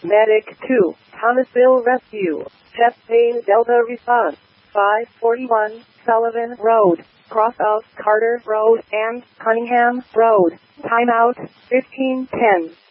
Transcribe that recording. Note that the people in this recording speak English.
Medic 2, Thomasville Rescue. Chest pain Delta response. 541 Sullivan Road, cross of Carter Road and Cunningham Road. Timeout 1510.